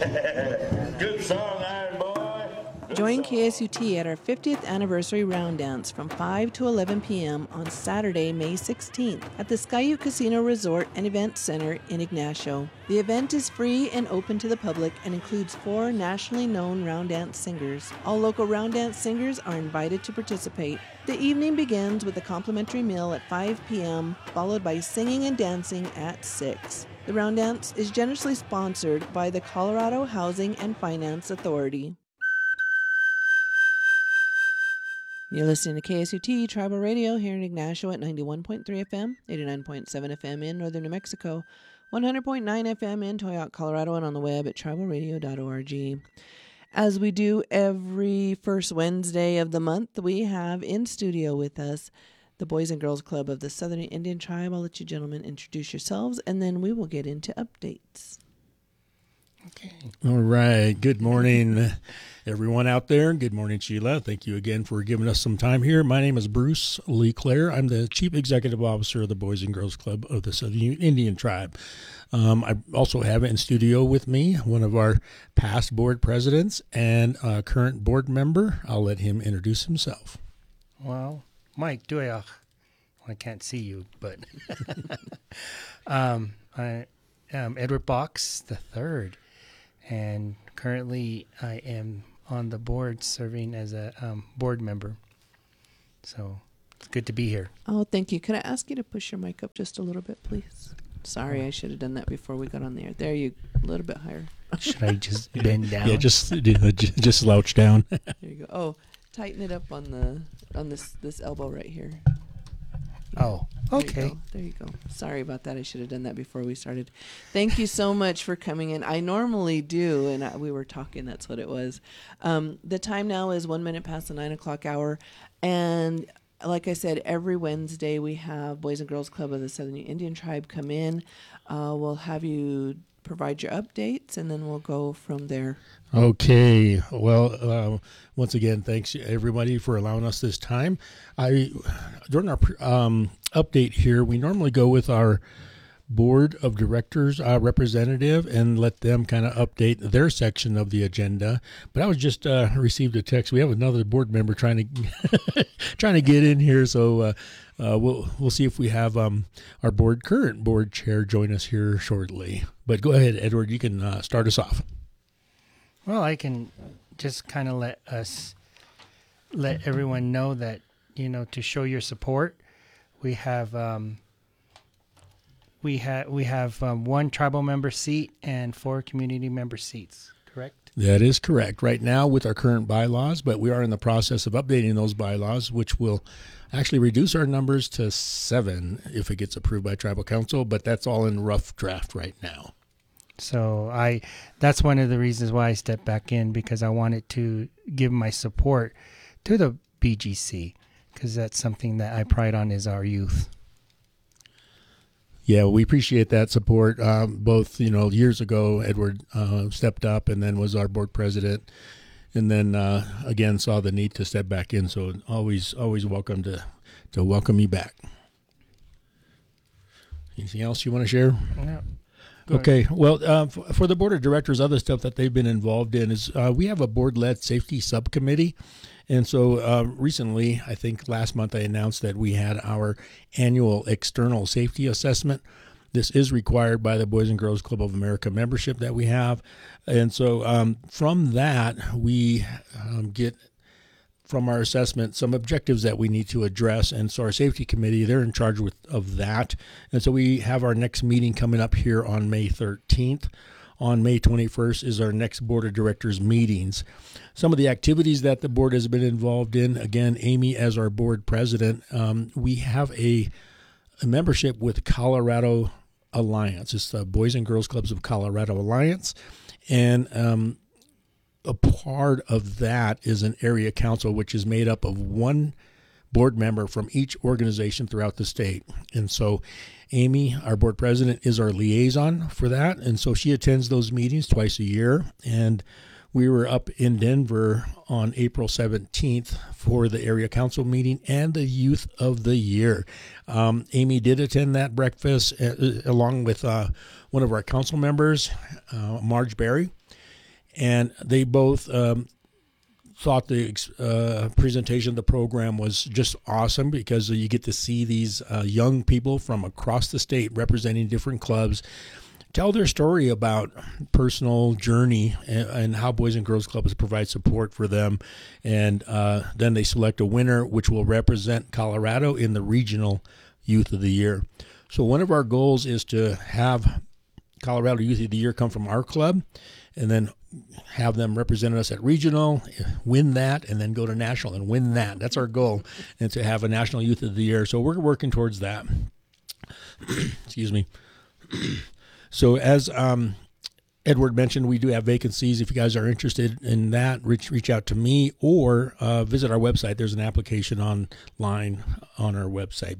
Good song, Iron Boy. Join KSUT at our 50th anniversary round dance from 5 to 11 p.m. on Saturday, May 16th at the Skyute Casino Resort and Event Center in Ignacio. The event is free and open to the public and includes 4 nationally known round dance singers. All local round dance singers are invited to participate. The evening begins with a complimentary meal at 5 p.m., followed by singing and dancing at 6. The round dance is generously sponsored by the Colorado Housing and Finance Authority. You're listening to KSUT Tribal Radio here in Ignacio at 91.3 FM, 89.7 FM in northern New Mexico, 100.9 FM in Toyoak, Colorado, and on the web at tribalradio.org. As we do every first Wednesday of the month, we have in studio with us the Boys and Girls Club of the Southern Indian Tribe. I'll let you gentlemen introduce yourselves, and then we will get into updates. Okay. All right. Good morning, everyone out there. Good morning, Sheila. Thank you again for giving us some time here. My name is Bruce LeClaire. I'm the Chief Executive Officer of the Boys and Girls Club of the Southern Indian Tribe. I also have in studio with me one of our past board presidents and current board member. I'll let him introduce himself. Well, Mike Duyoch. I can't see you, but I am Edward Box III. And currently I am on the board serving as a board member. So it's good to be here. Oh, thank you. Could I ask you to push your mic up just a little bit, please? Sorry, I should have done that before we got on the air. There, you a little bit higher. Should I just bend down? Yeah, just slouch down. There you go. Oh, tighten it up on this elbow right here. Oh, okay. There you go. Sorry about that. I should have done that before we started. Thank you so much for coming in. I normally do, and we were talking. That's what it was. The time now is 1 minute past the 9 o'clock hour, and like I said, every Wednesday we have Boys and Girls Club of the Southern Indian Tribe come in. We'll have you provide your updates, and then we'll go from there. Okay. Well, once again, thanks everybody for allowing us this time. During our update here, we normally go with our board of directors representative and let them kind of update their section of the agenda. But I was just received a text. We have another board member trying to get in here, so we'll see if we have our current board chair join us here shortly. But go ahead, Edward. You can start us off. Well, I can just kind of let everyone know that, to show your support, we have one tribal member seat and 4 community member seats, correct? That is correct. Right now with our current bylaws, but we are in the process of updating those bylaws, which will actually reduce our numbers to 7 if it gets approved by tribal council, but that's all in rough draft right now. So that's one of the reasons why I stepped back in, because I wanted to give my support to the BGC, because that's something that I pride on is our youth. Yeah, we appreciate that support. Both, years ago, Edward stepped up and then was our board president, and then again saw the need to step back in. So always welcome to welcome you back. Anything else you want to share? No. Okay. Well, for the board of directors, other stuff that they've been involved in is we have a board-led safety subcommittee. And so recently, I think last month, I announced that we had our annual external safety assessment. This is required by the Boys and Girls Club of America membership that we have. And so from that, we get from our assessment some objectives that we need to address. And so our safety committee, they're in charge of that. And so we have our next meeting coming up here on May 13th. On May 21st is our next board of directors meetings. Some of the activities that the board has been involved in, again, Amy as our board president, we have a membership with Colorado Alliance. It's the Boys and Girls Clubs of Colorado Alliance. And a part of that is an area council, which is made up of one board member from each organization throughout the state. And so Amy, our board president, is our liaison for that. And so she attends those meetings twice a year. And we were up in Denver on April 17th for the area council meeting and the Youth of the Year. Amy did attend that breakfast along with one of our council members, Marge Berry. and they both thought the presentation of the program was just awesome because you get to see these young people from across the state representing different clubs tell their story about personal journey and how Boys and Girls Clubs provide support for them. And then they select a winner, which will represent Colorado in the Regional Youth of the Year. So one of our goals is to have Colorado Youth of the Year come from our club and then have them represent us at regional, win that, and then go to national and win that. That's our goal, and to have a National Youth of the Year. So we're working towards that. Excuse me. So as Edward mentioned, we do have vacancies. If you guys are interested in that, reach out to me or visit our website. There's an application online on our website,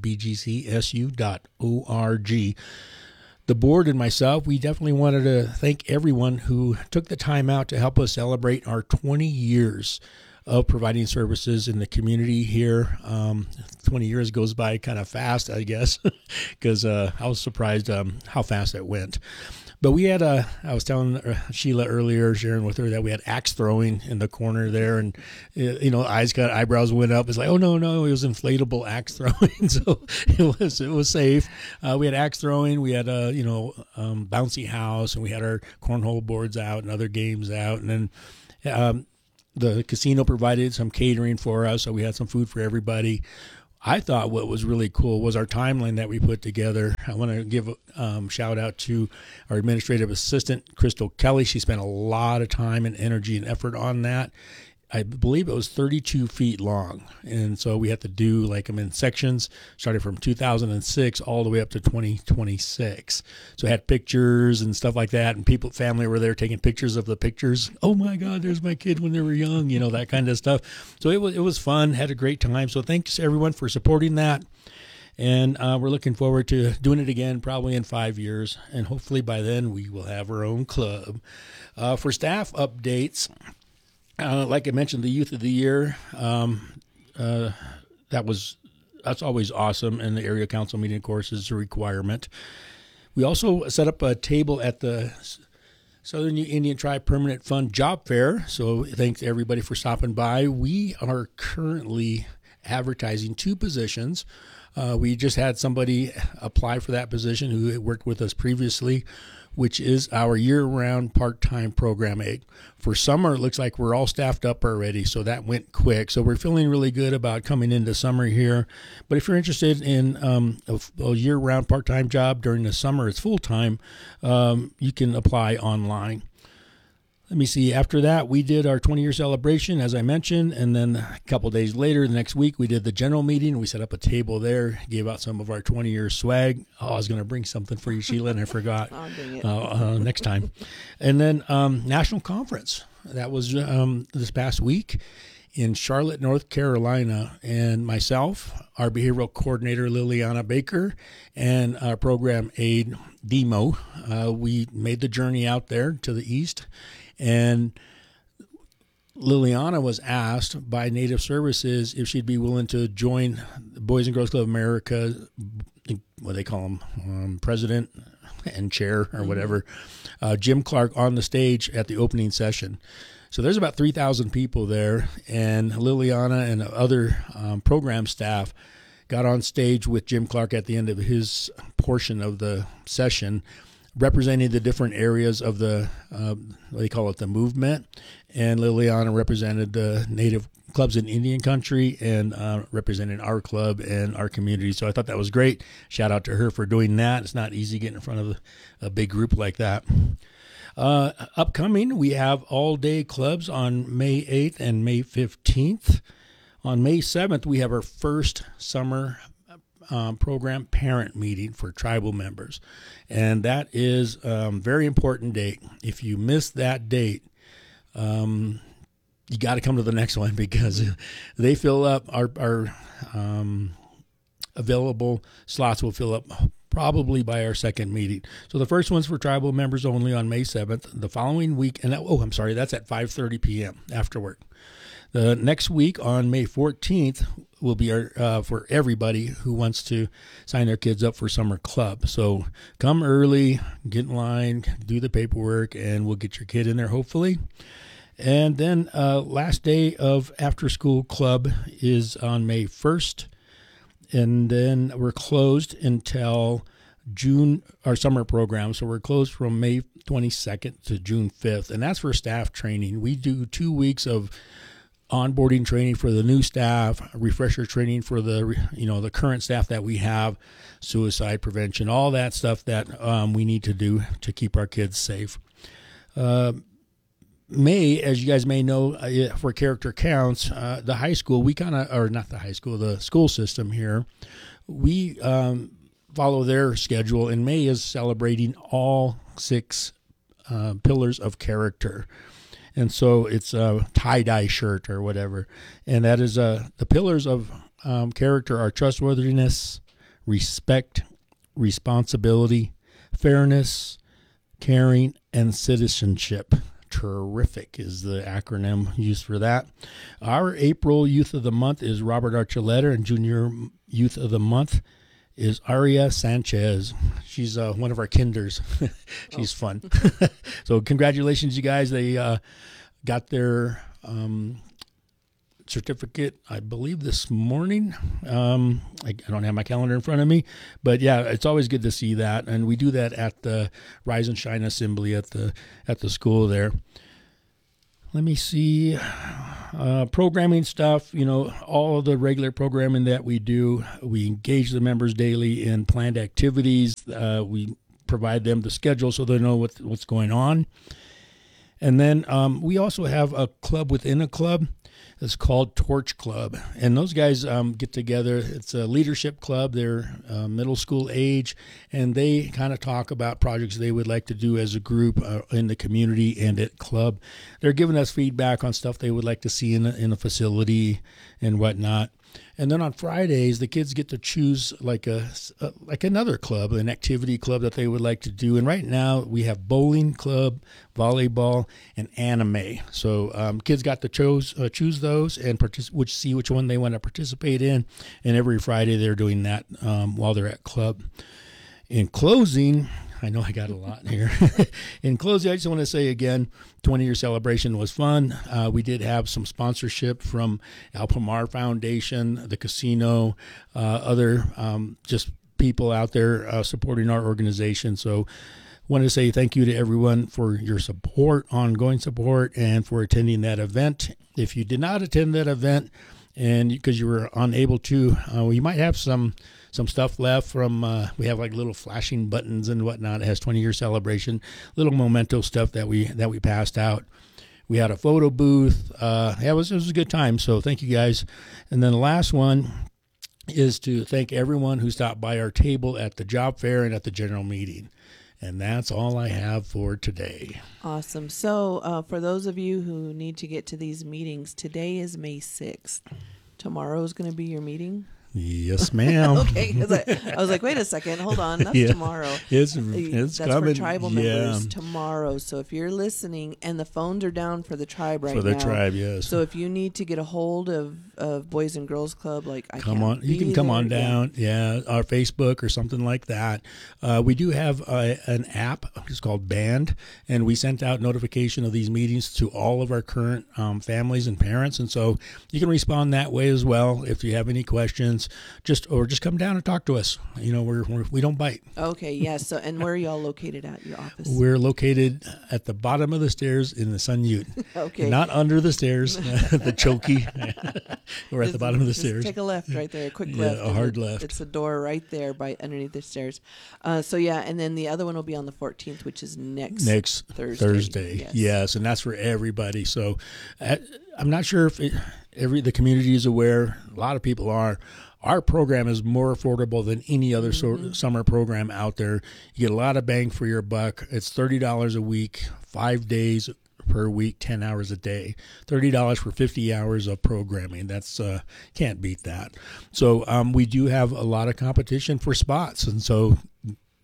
bgcsu.org. The board and myself, we definitely wanted to thank everyone who took the time out to help us celebrate our 20 years of providing services in the community here. 20 years goes by kind of fast, I guess, because I was surprised how fast it went. But we had I was telling Sheila earlier, sharing with her that we had axe throwing in the corner there, and eyebrows went up. It's like, oh no, it was inflatable axe throwing, so it was safe. We had axe throwing, we had bouncy house, and we had our cornhole boards out and other games out, and then the casino provided some catering for us, so we had some food for everybody. I thought what was really cool was our timeline that we put together. I want to give a shout out to our administrative assistant, Crystal Kelly. She spent a lot of time and energy and effort on that. I believe it was 32 feet long. And so we had to do them in sections, starting from 2006 all the way up to 2026. So it had pictures and stuff like that. And family were there taking pictures of the pictures. Oh my God, there's my kid when they were young, that kind of stuff. So it was fun, had a great time. So thanks everyone for supporting that. And we're looking forward to doing it again, probably in 5 years. And hopefully by then we will have our own club. For staff updates, like I mentioned, the Youth of the Year, that's always awesome, and the area council meeting, of course, is a requirement. We also set up a table at the Southern Indian Tribe Permanent Fund Job Fair, so thanks to everybody for stopping by. We are currently advertising 2 positions. We just had somebody apply for that position who worked with us previously, which is our year-round part-time program aide. For summer, it looks like we're all staffed up already, so that went quick. So we're feeling really good about coming into summer here. But if you're interested in a year-round part-time job during the summer, it's full-time, you can apply online. Let me see. After that, we did our 20-year celebration, as I mentioned, and then a couple of days later, the next week, we did the general meeting. We set up a table there, gave out some of our 20-year swag. Oh, I was going to bring something for you, Sheila, and I forgot. I'll bring it. Next time. And then national conference. That was this past week in Charlotte, North Carolina, and myself, our behavioral coordinator, Liliana Baker, and our program aide, Demo. We made the journey out there to the east. And Liliana was asked by Native Services if she'd be willing to join the Boys and Girls Club of America, what they call them, president and chair or whatever, Jim Clark on the stage at the opening session. So there's about 3,000 people there, and Liliana and other program staff got on stage with Jim Clark at the end of his portion of the session, representing the different areas of the, what they call it, the movement. And Liliana represented the Native clubs in Indian country and represented our club and our community. So I thought that was great. Shout out to her for doing that. It's not easy getting in front of a big group like that. Upcoming, we have all-day clubs on May 8th and May 15th. On May 7th, we have our first summer program parent meeting for tribal members. And that is a very important date. If you miss that date, you got to come to the next one because they fill up our available slots will fill up probably by our second meeting. So the first one's for tribal members only on May 7th. The following week, that's at 5:30 p.m. after work. The next week on May 14th will be our for everybody who wants to sign their kids up for summer club. So come early, get in line, do the paperwork, and we'll get your kid in there hopefully. And then last day of after school club is on May 1st. And then we're closed until June, our summer program. So we're closed from May 22nd to June 5th. And that's for staff training. We do 2 weeks of onboarding training for the new staff, refresher training for the current staff that we have, suicide prevention, all that stuff that we need to do to keep our kids safe. May, as you guys may know, for Character Counts, the high school, the school system here, we follow their schedule, and May is celebrating all 6 pillars of character. And so it's a tie-dye shirt or whatever. And that is the pillars of character are trustworthiness, respect, responsibility, fairness, caring, and citizenship. Terrific is the acronym used for that. Our April Youth of the Month is Robert Archuleta, and Junior Youth of the Month is Aria Sanchez. She's one of our kinders. She's fun. So congratulations, you guys. They got their certificate, I believe, this morning. I don't have my calendar in front of me, but yeah, it's always good to see that. And we do that at the Rise and Shine Assembly at the school there. Let me see. Programming stuff, all of the regular programming that we do. We engage the members daily in planned activities. We provide them the schedule so they know what's going on. And then we also have a club within a club. It's called Torch Club. And those guys get together. It's a leadership club. They're middle school age, and they kind of talk about projects they would like to do as a group in the community and at club. They're giving us feedback on stuff they would like to see in a facility and whatnot. And then on Fridays, the kids get to choose like another club, an activity club that they would like to do. And right now we have bowling club, volleyball, and anime. So kids got to choose those and see which one they want to participate in. And every Friday they're doing that while they're at club. In closing, I know I got a lot here. In closing, I just want to say again, 20-year celebration was fun. We did have some sponsorship from Alpamar Foundation, the casino, other just people out there supporting our organization. So want to say thank you to everyone for your support, ongoing support, and for attending that event. If you did not attend that event, and because you were unable to, you might have some stuff left from, we have like little flashing buttons and whatnot. It has 20-year celebration, little memento stuff that we passed out. We had a photo booth. It was a good time. So thank you guys. And then the last one is to thank everyone who stopped by our table at the job fair and at the general meeting. And that's all I have for today. Awesome. So for those of you who need to get to these meetings, today is May 6th. Tomorrow is going to be your meeting? Yes, ma'am. Okay. I was like, wait a second. Hold on. That's tomorrow. It's That's coming. for tribal members tomorrow. So if you're listening, and the phones are down for the tribe right now. For the tribe, yes. So if you need to get a hold of Boys and Girls Club, you can come on down. Yeah, our Facebook or something like that. We do have an app. It's called Band, and we sent out notification of these meetings to all of our current families and parents, and so you can respond that way as well if you have any questions. Just come down and talk to us. We don't bite. Okay, yes. So, and where are y'all located at, your office? We're located at the bottom of the stairs in the Sun Ute. Okay. Not under the stairs, the chokey. We're at the bottom of the stairs. Take a left right there, a quick left. A hard left. It's a door right there underneath the stairs. And then the other one will be on the 14th, which is next Thursday. Yes, and that's for everybody. So I'm not sure if the community is aware. A lot of people are. Our program is more affordable than any other summer program out there. You get a lot of bang for your buck. It's $30 a week, 5 days per week, 10 hours a day. $30 for 50 hours of programming. That's can't beat that. So we do have a lot of competition for spots, and so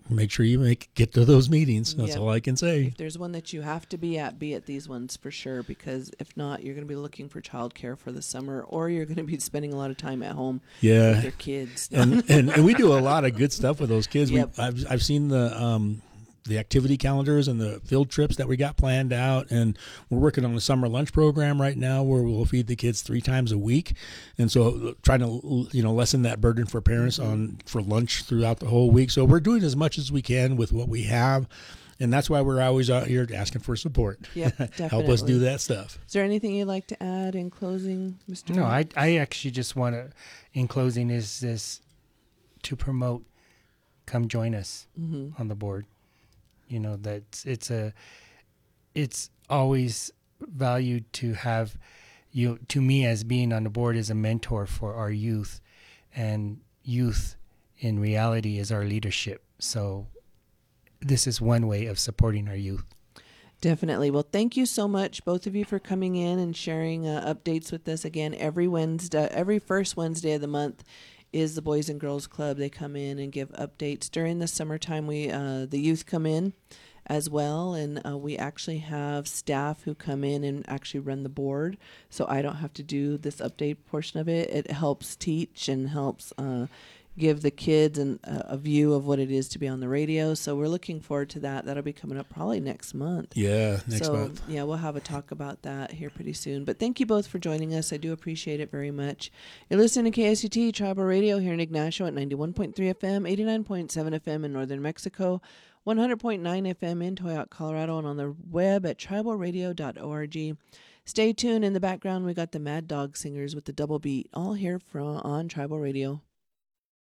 make sure you get to those meetings. That's Yep. all I can say. If there's one that you have to be at these ones for sure, because if not, you're going to be looking for childcare for the summer, or you're going to be spending a lot of time at home with Yeah, your kids. and we do a lot of good stuff with those kids. Yep. I've seen the activity calendars and the field trips that we got planned out, and we're working on the summer lunch program right now where we'll feed the kids 3 times a week, and so trying to lessen that burden for parents for lunch throughout the whole week. So we're doing as much as we can with what we have, and that's why we're always out here asking for support. Yep, Help us definitely. do that stuff. Is there anything you'd like to add in closing, Mr. No, Wright? I actually just want to, in closing, is this to promote, come join us on the board. You know, that it's always valued to have you, to me, as being on the board, as a mentor for our youth, and youth in reality is our leadership. So this is one way of supporting our youth. Definitely. Well, thank you so much, both of you, for coming in and sharing updates with us. Again, every first Wednesday of the month is the Boys and Girls Club. They come in and give updates. During the summertime, the youth come in as well, and we actually have staff who come in and actually run the board, so I don't have to do this update portion of it. It helps teach and helps give the kids a view of what it is to be on the radio. So we're looking forward to that. That'll be coming up probably next month. Yeah, next month. Yeah, we'll have a talk about that here pretty soon. But thank you both for joining us. I do appreciate it very much. You're listening to KSUT Tribal Radio here in Ignacio at 91.3 FM, 89.7 FM in northern Mexico, 100.9 FM in Toyac, Colorado, and on the web at tribalradio.org. Stay tuned. In the background, we got the Mad Dog Singers with the double beat, all here on Tribal Radio.